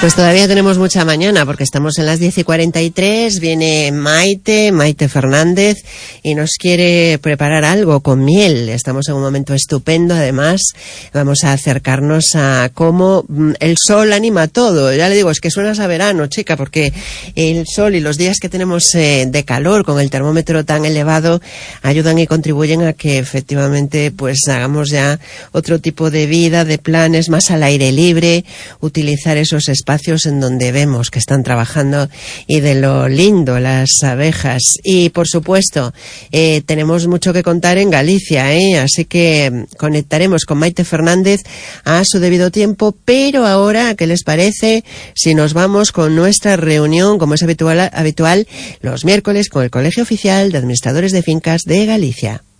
Pues todavía tenemos mucha mañana porque estamos en las 10:43, viene Maite Fernández y nos quiere preparar algo con miel. Estamos en un momento estupendo, además vamos a acercarnos a cómo el sol anima todo. Ya le digo, es que suenas a verano, chica, porque el sol y los días que tenemos de calor con el termómetro tan elevado ayudan y contribuyen a que efectivamente pues hagamos ya otro tipo de vida, de planes más al aire libre, utilizar esos espacios en donde vemos que están trabajando y de lo lindo las abejas. Y por supuesto tenemos mucho que contar en Galicia, así que conectaremos con Maite Fernández a su debido tiempo, pero ahora, ¿qué les parece si nos vamos con nuestra reunión, como es habitual los miércoles, con el Colegio Oficial de Administradores de Fincas de Galicia?